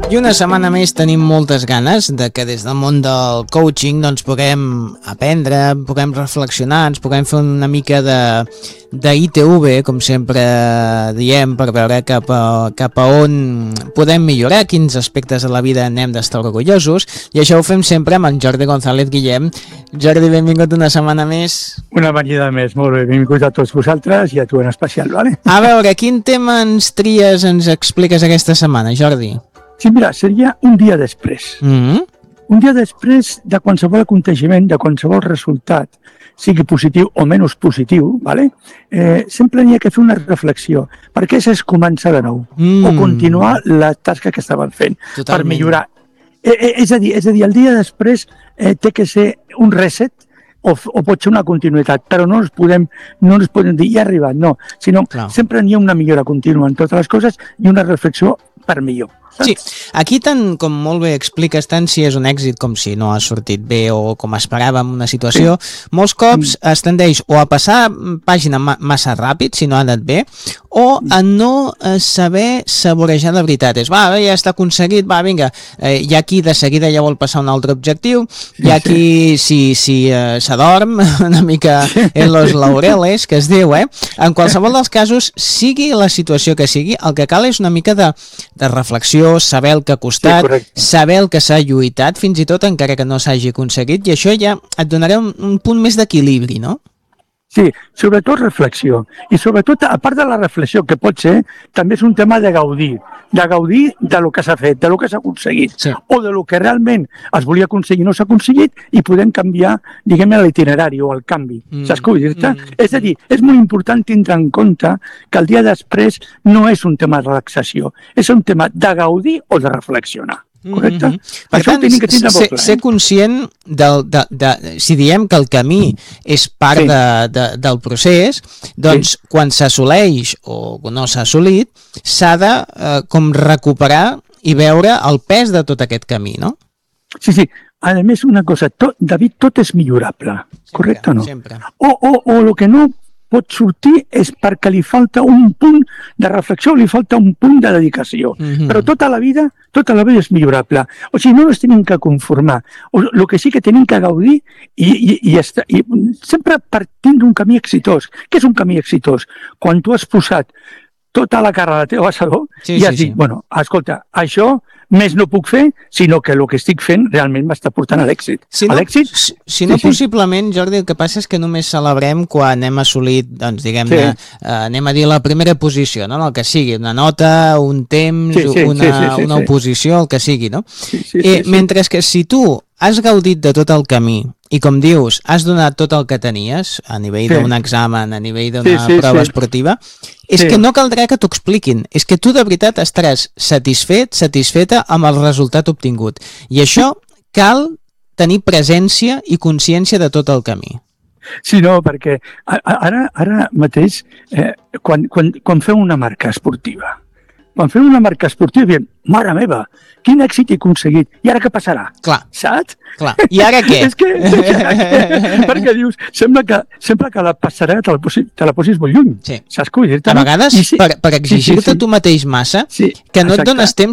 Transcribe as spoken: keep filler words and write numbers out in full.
I una setmana més tenim moltes ganes de que des del món del coaching doncs puguem aprendre, puguem reflexionar, ens puguem fer una mica de, de I T V, com sempre diem, per veure cap a, cap a on podem millorar, quins aspectes de la vida n'hem d'estar orgullosos, i això ho fem sempre amb en Jordi González Guillem. Jordi, benvingut una setmana més. Una venida més, molt bé, benvingut a tots vosaltres i a tu en especial, vale? A veure, quin tema ens tries, ens expliques aquesta setmana, Jordi? Sí, mira, seria un dia després. Mm-hmm. Un dia després de qualsevol aconteixement, de qualsevol resultat, sigui positiu o menys positiu, vale? eh, sempre n'hi ha que fer una reflexió. Per què s'és començar de nou? Mm. O continuar la tasca que estaven fent. Totalment. Per millorar. Eh, eh, és, a dir, és a dir, el dia després eh, té que ser un reset o, o pot ser una continuïtat, però no ens podem, no ens podem dir ja ha arribat, no, sinó Clar. sempre n'hi ha una millora contínua en totes les coses i una reflexió per millor. Sí, aquí tant com molt bé expliques, tant si és un èxit com si no ha sortit bé o com esperàvem una situació, sí. molts cops es tendeix o a passar pàgina ma massa ràpid, si no ha anat bé, o a no saber saborejar de veritat. És, va, ja està aconseguit, va, vinga, eh, hi ha qui de seguida ja vol passar un altre objectiu, hi ha qui si, si eh, s'adorm una mica en los laureles, que es diu, eh? En qualsevol dels casos, sigui la situació que sigui, el que cal és una mica de, de reflexió, saber el que ha costat, sí, saber el que s'ha lluitat, fins i tot encara que no s'hagi aconseguit, i això ja et donarà un, un punt més d'equilibri, no? Sí, sobretot reflexió. I sobretot, a part de la reflexió, que pot ser, també és un tema de gaudir, de gaudir de lo que s'ha fet, de lo que s'ha aconseguit, sí. o de lo que realment es volia aconseguir i no s'ha aconseguit, i podem canviar, diguem, l'itinerari o el canvi. Mm. Saps què vull dir-te? Mm. És a dir, és molt important tindre en compte que el dia després no és un tema de relaxació, és un tema de gaudir o de reflexionar. Correcte? Mm-hmm. Per Això tant, que tindre ser, clar, eh? ser conscient del, de, de, si diem que el camí és part sí. de, de, del procés, doncs sí. quan s'assoleix o no s'ha assolit, s'ha de eh, com recuperar i veure el pes de tot aquest camí, no? Sí, sí. A més, una cosa, tot, David, tot és millorable, sempre, correcte o no? Sempre. O, o, o el que no pot sortir és perquè li falta un punt de reflexió, li falta un punt de dedicació. Mm-hmm. Però tota la vida, tota la vida és millorable. O sigui, no ens tenim que conformar. O, el que sí que tenim que gaudir i, i, i, estar, i sempre partint d'un camí exitós. Què és un camí exitós? Quan tu has posat tota la cara a la teva salut sí, i has sí, dit, sí. bueno, escolta, això més no puc fer, sinó que el que estic fent realment m'està portant a l'èxit. Si no, si, si no sí, possiblement, Jordi, el que passa és que només celebrem quan hem assolit, doncs, diguem-ne, sí. eh, anem a dir la primera posició, no? El que sigui, una nota, un temps, sí, sí, una, sí, sí, sí, una oposició, el que sigui, no? Sí, sí, sí, eh, sí. Mentre que si tu has gaudit de tot el camí i, com dius, has donat tot el que tenies a nivell sí. d'un examen, a nivell d'una sí, sí, prova sí. esportiva, és sí. que no caldrà que t'ho expliquin. És que tu de veritat estaràs satisfet, satisfeta amb el resultat obtingut. I això cal tenir presència i consciència de tot el camí. Sí, no, perquè ara, ara mateix, eh, quan, quan, quan feu una marca esportiva, quan fem una marca esportiva, diem, mare meva, quin èxit he aconseguit, i ara què passarà? Clar. Saps? Clar. I ara què? És que, perquè dius, sembla que, sembla que la passarà te la posis, te la posis molt lluny. Sí. Saps què vull dir-te? A vegades, sí, per, per exigir-te sí, sí, sí. tu mateix massa, sí, que no exacte. et dones temps